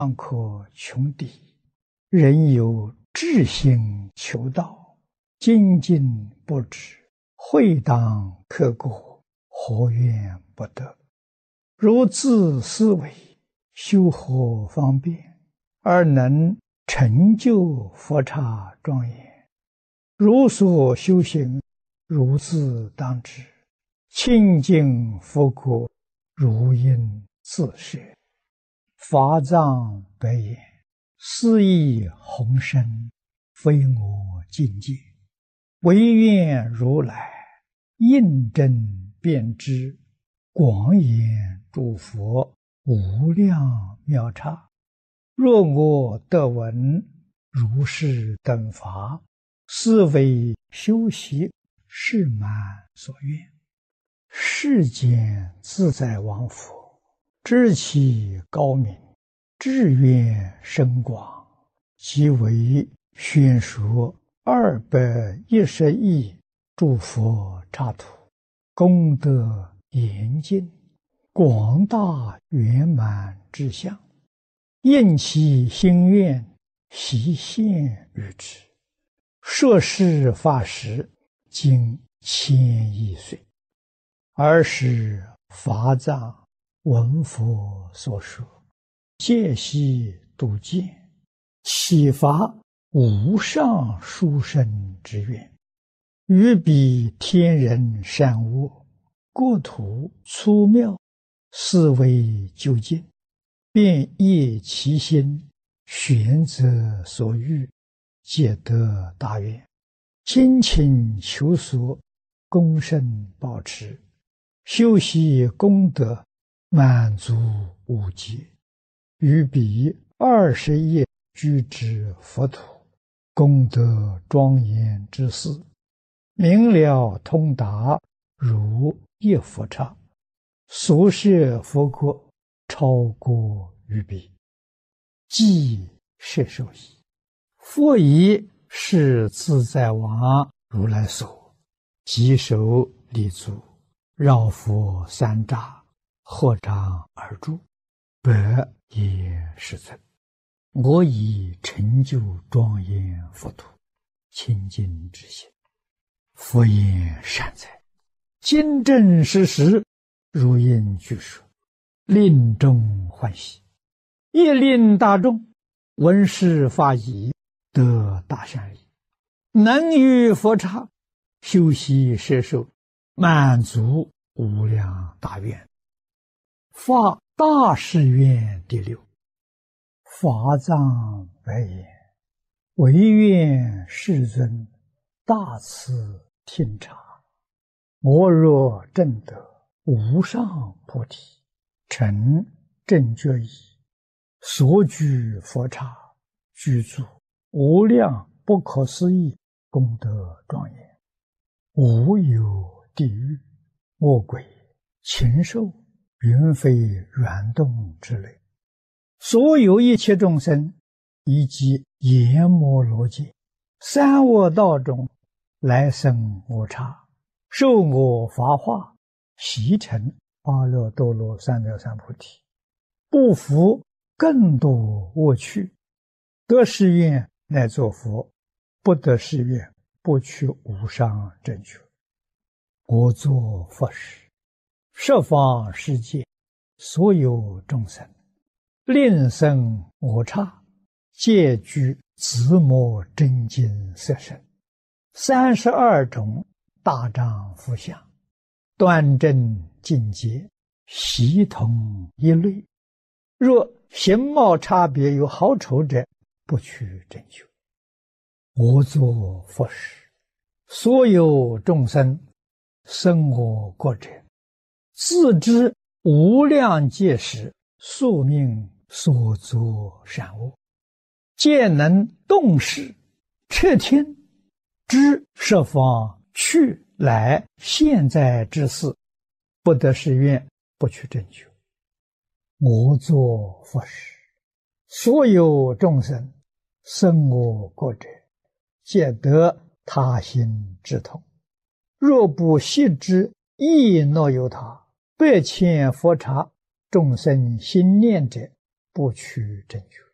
方可穷敌，人有志心求道，精进不止，会当刻过，何怨不得？如自思维，修何方便，而能成就佛刹庄严？如所修行，如自当知，清净佛国，如应自摄。法藏白言：斯亦宏深，非我境界，唯愿如来印证遍知，广演诸佛无量妙刹。若我得闻如是等法，斯为修习是满所愿。世间自在王佛，知其高明，志愿深广，即为宣说210亿诸佛刹土，功德严尽，广大圆满之相，应其心愿，悉现于之。摄事法时，经千亿岁，尔时法藏闻佛所说，戒悉度见，启发无上殊胜之愿，于彼天人善恶，国土粗妙，思维究竟，便业其心，选择所欲，皆得大愿，精勤求索，功胜保持，修习功德，满足无极，于彼20亿居之佛土，功德庄严之事，明了通达，如一佛刹，所摄佛国，超过于彼，即摄受矣。佛以是自在王如来所，即手立足，绕佛三匝，合掌而住，百也世尊，我已成就庄严佛土，清净之心。佛言善哉，今正实实，如应具说，令众欢喜，亦令大众闻是法已，得大善利，能于佛刹修习摄受，满足无量大愿。发大誓愿第6。法藏白言：唯愿世尊大慈听察，我若证得无上菩提，成正觉已，所居佛刹，居住无量不可思议功德庄严，无有地狱、恶鬼、禽兽、云飞软动之类，所有一切众生，以及阎摩罗界、三恶道中来生我刹，受我法化，习成阿耨多罗三藐三菩提，不服更多恶趣，得誓愿乃作佛，不得誓愿不取无上正觉。我作佛时，十方世界所有众生，令生我刹，皆具自摩真经色身，32种大丈夫相，端正境界，悉同一类。若形貌差别有好丑者，不取正觉。我作佛时，所有众生生我国者，自知无量劫时宿命所作善恶，皆能动识彻听，知十方去来现在之事，不得誓愿，不取正觉。我作佛时，所有众生生我国者，皆得他心之通。若不悉知亦若有他，百千佛刹众生心念者， 不取正觉。